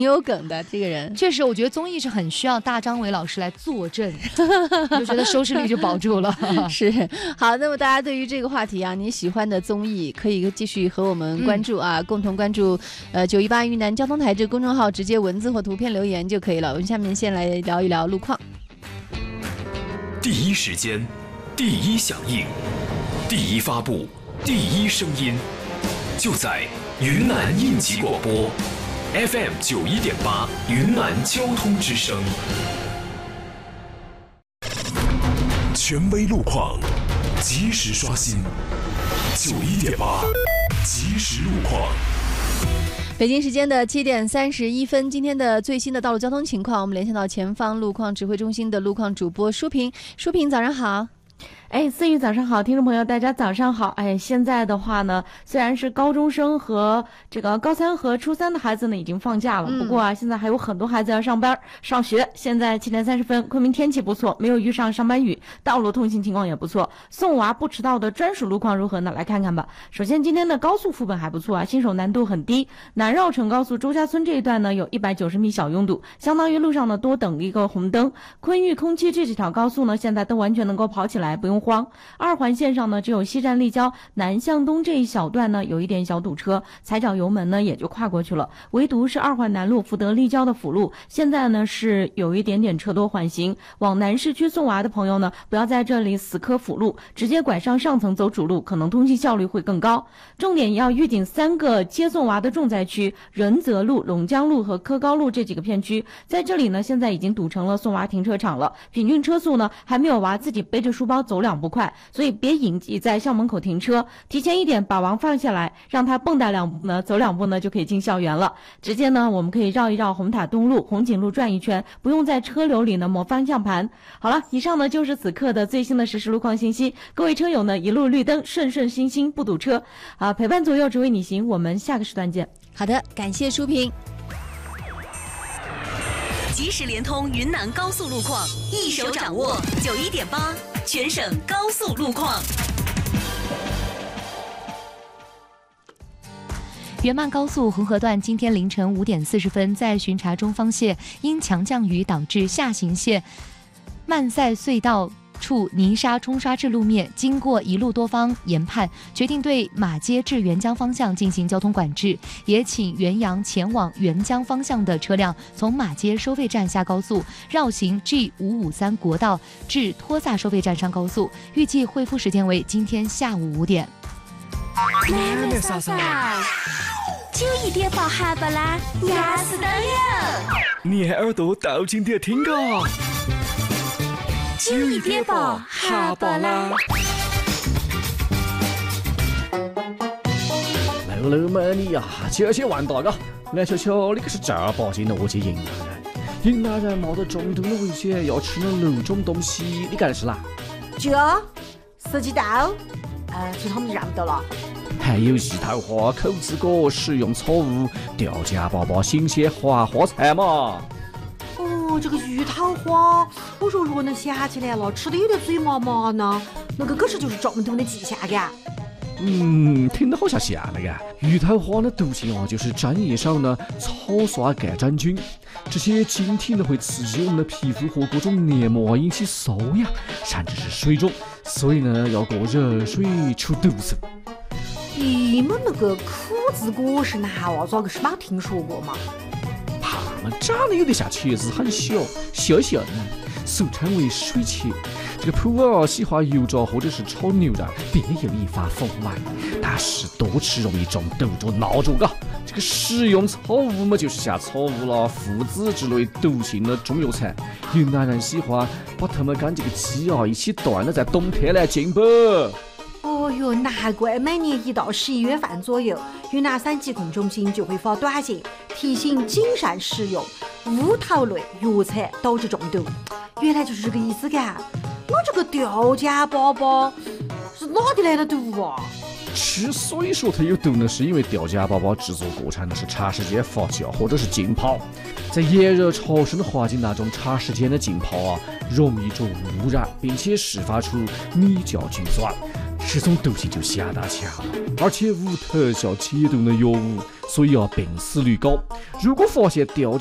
有梗的这个人。 确实，我觉得综艺是很需要大张伟老师来坐镇，就觉得收视率就保住了。 是，好，那么大家对于这个话题啊，你喜欢的综艺可以继续和我们关注啊，共同关注918云南交通台这公众号，直接文字或图片留言就可以了。我们下面先来聊一聊路况。 第一时间，第一响应，第一发布，第一声音，就在云南应急广播 FM 91.8云南交通之声，权威路况，及时刷新91.8即时路况。 北京时间的7点31分，今天的最新的道路交通情况，我们连线到前方路况指挥中心的路况主播舒平。舒平，早上好。 思雨早上好，听众朋友大家早上好。现在的话呢，虽然是高中生和这个高3和初3的孩子呢已经放假了，不过啊，现在还有很多孩子要上班上学。现在7点30分，昆明天气不错，没有遇上上班雨，道路通行情况也不错。送娃不迟到的专属路况如何呢？来看看吧。首先，今天的高速副本还不错啊，新手难度很低。南绕城高速周家村这一段呢有190米小拥堵，相当于路上呢多等一个红灯。昆玉空七这几条高速呢现在都完全能够跑起来，不用慌。二环线上呢只有西站立交南向东这一小段呢有一点小堵车，踩脚油门呢也就跨过去了。唯独是二环南路福德立交的辅路，现在呢是有一点点车多缓行。往南市区送娃的朋友呢，不要在这里死磕辅路，直接拐上上层走主路，可能通行效率会更高。重点要预警3个接送娃的重灾区，仁泽路、龙江路和科高路这几个片区，在这里呢现在已经堵成了送娃停车场了，平均车速呢还没有娃自己背着书包走2步快，所以别隐迹在校门口停车，提前一点把娃放下来，让他蹦跶2步呢，走2步呢就可以进校园了。直接呢我们可以绕一绕红塔东路、红景路转一圈，不用在车流里呢摸方向盘。好了，以上呢就是此刻的最新的实时路况信息，各位车友呢一路绿灯，顺顺心心不堵车啊，陪伴左右只为你行。我们下个时段见。 好的，感谢舒平。 即时联通云南高速路况，一手掌握91.8全省高速路况。 原曼高速红河段今天凌晨5点40分，在巡查中方泄因强降雨导致下行线曼塞隧道处泥沙冲刷至路面，经过一路多方研判，决定对马街至沅江方向进行交通管制，也请原阳前往沅江方向的车辆从马街收费站下高速，绕行 G553 国道至托萨收费站上高速，预计恢复时间为今天下午5点。 妹妹嫂嫂，91.8哈巴拉压死的哟！ 你耳朵倒进点听个 91.8哈巴拉。 楼们你呀，千万大个，来瞧瞧，你可是正儿八经的我去云南人。云南人冒着中毒的危险要吃了6种东西，你干的是哪？ 这四季豆，其他们就认不得了。 还有石头花、口子果、食用草物、吊家粑粑、新鲜花菜嘛。 哦，这个芋头花，我说如果能想起来了，吃的有点嘴麻麻呢，那个可是就是中毒的迹象嘎。 听得好像像那个芋头花的毒性啊，就是粘液上呢草刷杆杆菌，这些晶体呢会刺激我们的皮肤和各种黏膜，引起瘙痒，甚至是水肿，所以呢要过热水除毒素。 你们那个口子果是哪娃子？可是没听说过嘛？ 它们长得有点像茄子，很小，小小的，俗称为水茄。这个普洱喜欢油炸或者是炒牛肉，别有一番风味。但是多吃容易中毒，着闹着嘎。这个食用草物嘛，就是像草物啦、附子之类毒性的中药材。云南人喜欢把它们跟这个鸡啊一起炖了，在冬天来进补。 哦哟，难怪每年1到11月份左右，云南省疾控中心就会发短信提醒谨慎食用乌头类药材导致中毒。原来就是这个意思嘎。我这个吊家粑粑是哪里来的毒啊？ 之所以说它有毒呢，是因为吊家粑粑制作过程呢是长时间发酵或者是浸泡，在炎热潮湿的环境当中长时间的浸泡啊，容易着污染，并且释放出米酵菌酸。 这种毒性就相当强了，而且无特效解毒的药物，所以病死率高。如果发现掉